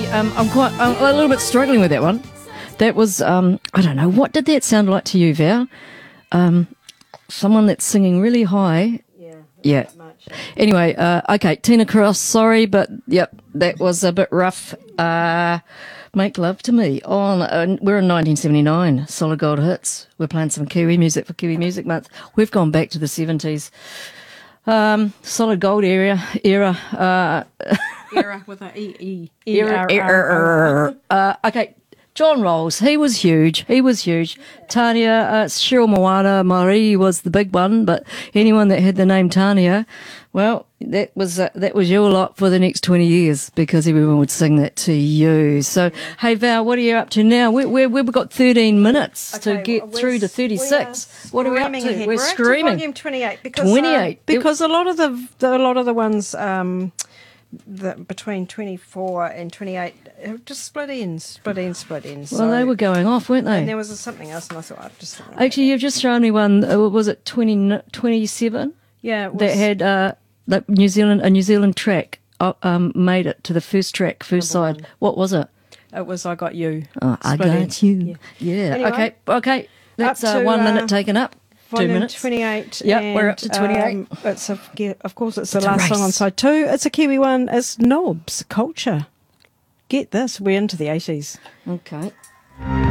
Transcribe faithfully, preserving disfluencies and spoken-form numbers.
um, I'm quite I'm a little bit struggling with that one. That was, um, I don't know, what did that sound like to you, Val? Um, someone that's singing really high. Yeah. Yeah. Much. Anyway, uh, okay, Tina Cross, sorry, but yep, that was a bit rough. Uh, Make Love to Me. On, uh, we're in nineteen seventy-nine, Solid Gold Hits. We're playing some Kiwi music for Kiwi Music Month. We've gone back to the seventies. Um, Solid Gold era, era, uh, Era with a E E. era, era, uh, okay. John Rolls, he was huge. He was huge. Tania, uh, Cheryl Moana Marie was the big one, but anyone that had the name Tania, well, that was uh, that was your lot for the next twenty years because everyone would sing that to you. So, hey Val, what are you up to now? We, we, we've got thirteen minutes Okay, to get well, through to thirty-six. What are we up to? Ahead. We're, We're screaming. Up to volume twenty-eight because twenty-eight. Uh, because a lot of the, the a lot of the ones um, the, between twenty-four and twenty-eight uh, just split ends, split ends, split ends. Well, so, they were going off, weren't they? And there was a, something else, and I thought I'd just Actually, you've just shown me one. Uh, was it twenty, twenty-seven? Yeah, it was, That had uh, the New Zealand a New Zealand track uh, um, made it to the first track, first Number side. one. What was it? It was I Got You. Oh, I Split got ends. you. Yeah. Yeah. Anyway, okay. Okay. That's up uh, to, one uh, minute taken up. Two Volume minutes. twenty-eight. Yep, and, we're up to twenty-eight. Um, it's a, yeah, of course, it's the It's a last song race. on side two. It's a Kiwi one. It's Knobs Culture. Get this, we're into the eighties. Okay.